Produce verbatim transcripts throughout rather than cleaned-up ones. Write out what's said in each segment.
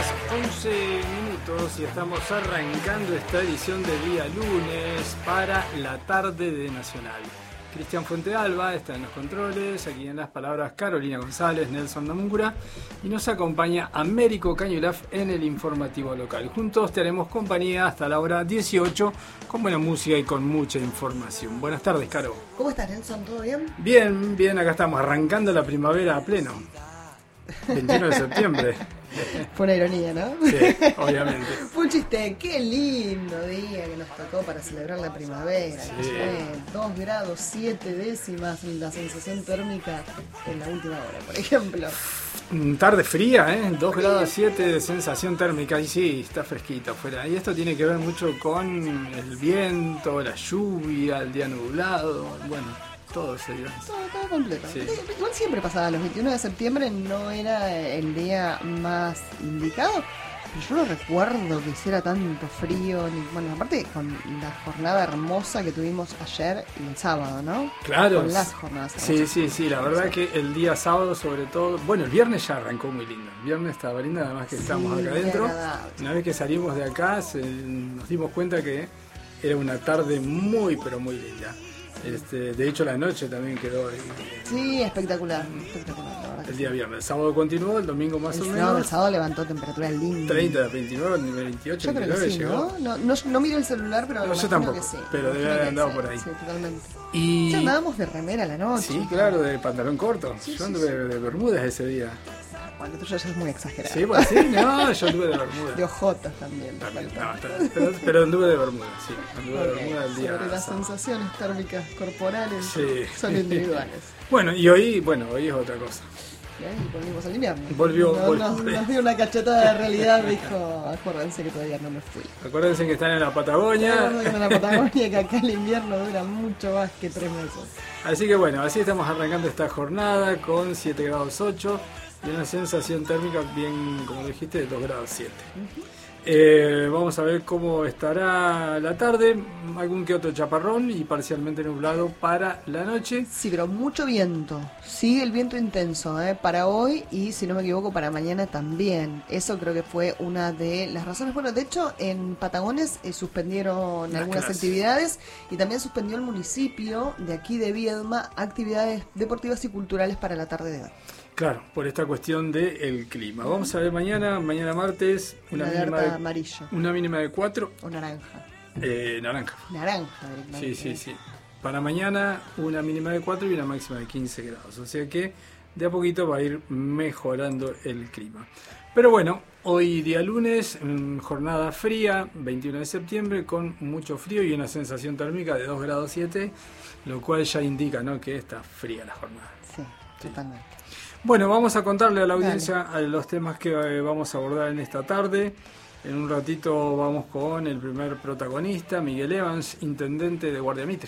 las once minutos y estamos arrancando esta edición de día lunes para la tarde de Nacional. Cristian Fuentealba está en los controles, aquí en las palabras Carolina González, Nelson Namungura, y nos acompaña Américo Cañulaf en el informativo local. Juntos te haremos compañía hasta la hora dieciocho con buena música y con mucha información. Buenas tardes, Caro. ¿Cómo estás, Nelson? ¿Todo bien? Bien, bien, acá estamos arrancando la primavera a pleno. veintiuno de septiembre. Fue una ironía, ¿no? Sí, obviamente. Fue un chiste. Qué lindo día que nos tocó para celebrar la primavera. Sí. dos grados siete décimas la sensación térmica en la última hora, por ejemplo. Tarde fría, ¿eh? dos grados siete de sensación térmica. Y sí, está fresquito afuera. Y esto tiene que ver mucho con el viento, la lluvia, el día nublado. Bueno, todo se dio. Todo, todo completo. Sí. Igual siempre pasaba, los veintiuno de septiembre no era el día más indicado, pero yo no recuerdo que hiciera tanto frío, ni, bueno, aparte con la jornada hermosa que tuvimos ayer y el sábado, ¿no? Claro. Con las jornadas Sí, hermosas. sí, sí, la verdad que el día sábado sobre todo, bueno, el viernes ya arrancó muy lindo, el viernes estaba lindo, además que Sí, estamos acá muy adentro. agradable. Una vez que salimos de acá se- nos dimos cuenta que era una tarde muy, pero muy linda. Este, de hecho la noche también quedó ahí, Sí, espectacular, espectacular, la verdad que el sí. día viernes. El sábado continuó, el domingo más El o sábado, el menos. sábado levantó temperatura linda. treinta, veintinueve, veintiocho, Yo creo que veintinueve sí, llegó. ¿no? No, no, no miro el celular, pero No, yo imagino tampoco, que sí. pero debe Imagino haber que andado sí, por ahí. Sí, totalmente. Y Ya andábamos de remera a la noche. sí, claro, de pantalón corto. Sí, Yo sí, anduve sí. de bermudas ese día. Bueno, tú ya es muy exagerado. Sí, pues sí, no, yo anduve de bermudas. De ojotas también. También, no, está- pero, pero anduve de bermuda, sí. Anduve de Ok, bermuda el día sobre las sábado. sensaciones térmicas corporales Sí. son individuales. Bueno, y hoy, bueno, hoy es otra cosa. Y ahí volvimos al invierno. Volvió, No- volvió. Nos, nos dio una cachetada de realidad, dijo, acuérdense que todavía no me fui. Acuérdense que están en la Estamos Patagonia. en la Patagonia, que acá el invierno dura mucho más que tres meses. Así que bueno, así estamos arrancando esta jornada con siete grados ocho y una sensación térmica bien, como dijiste, de dos grados siete. Eh, vamos a ver cómo estará la tarde, algún que otro chaparrón y parcialmente nublado para la noche. Sí, pero mucho viento. Sigue el viento intenso, ¿eh? Para hoy y, si no me equivoco, para mañana también. Eso creo que fue una de las razones. Bueno, de hecho, en Patagones eh, suspendieron Las algunas clases. actividades y también suspendió el municipio de aquí de Viedma actividades deportivas y culturales para la tarde de hoy. Claro, por esta cuestión del clima. Vamos a ver mañana, mañana martes, una Una mínima alerta de, amarillo una mínima de cuatro, o naranja. eh, naranja. Naranja directamente. Sí, sí, sí. Para mañana una mínima de cuatro y una máxima de quince grados. O sea que de a poquito va a ir mejorando el clima. Pero bueno, hoy día lunes, mm, jornada fría, veintiuno de septiembre, con mucho frío y una sensación térmica de dos grados siete, lo cual ya indica, ¿no?, que está fría la jornada. Sí, Sí. totalmente. Bueno, vamos a contarle a la audiencia a los temas que eh, vamos a abordar en esta tarde. En un ratito vamos con el primer protagonista, Miguel Evans, intendente de Guardia Mitre.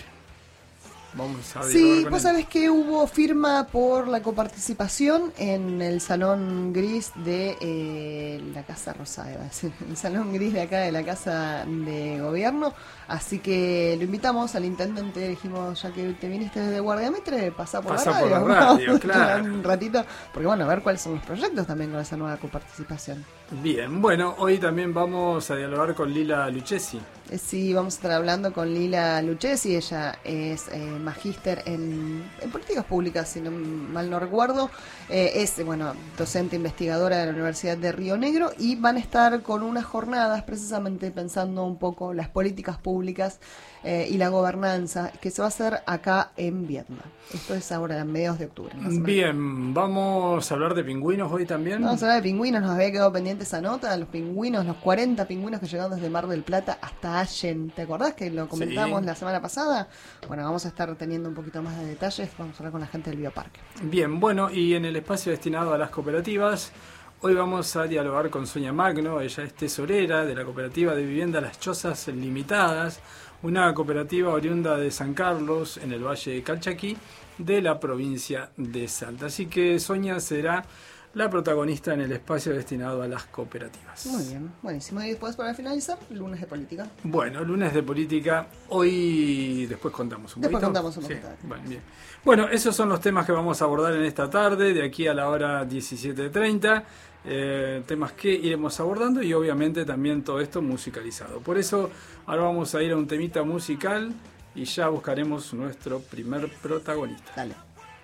Vamos a Sí, dialogar con vos él. sabés que hubo firma por la coparticipación en el Salón Gris de eh, la Casa Rosada, iba a decir, el Salón Gris de acá de la Casa de Gobierno, así que lo invitamos al intendente, dijimos, ya que te viniste desde Guardia Mitre, pasá por Pasá la por radio, la radio, vamos a claro. charlar un ratito, porque bueno, a ver cuáles son los proyectos también con esa nueva coparticipación. Bien, bueno, hoy también vamos a dialogar con Lila Lucchesi. Eh, Sí, vamos a estar hablando con Lila Lucchesi, ella es eh, magíster en, en políticas públicas, si no mal no recuerdo, eh, es bueno docente investigadora de la Universidad de Río Negro y van a estar con unas jornadas precisamente pensando un poco las políticas públicas eh, y la gobernanza que se va a hacer acá en Vietnam. Esto es ahora a mediados de octubre. más o menos. Bien, vamos a hablar de pingüinos hoy también. Vamos a hablar de pingüinos, nos había quedado pendiente esa nota, los pingüinos, los cuarenta pingüinos que llegaron desde Mar del Plata hasta Allen. ¿Te acordás que lo comentamos Sí. la semana pasada? Bueno, vamos a estar teniendo un poquito más de detalles, vamos a hablar con la gente del Bioparque. Bien, bueno, y en el espacio destinado a las cooperativas, hoy vamos a dialogar con Sonia Magno. Ella es tesorera de la cooperativa de vivienda Las Chozas Limitadas, una cooperativa oriunda de San Carlos, en el Valle de Calchaquí, de la provincia de Salta. Así que Sonia será la protagonista en el espacio destinado a las cooperativas. Muy bien, buenísimo. Y después, para finalizar, lunes de política. Bueno, lunes de política. Hoy después contamos un después poquito. Después contamos un poquito. Sí, bueno, bien. Bueno, esos son los temas que vamos a abordar en esta tarde, de aquí a la hora diecisiete treinta. Eh, temas que iremos abordando y obviamente también todo esto musicalizado. Por eso ahora vamos a ir a un temita musical y ya buscaremos nuestro primer protagonista. Dale.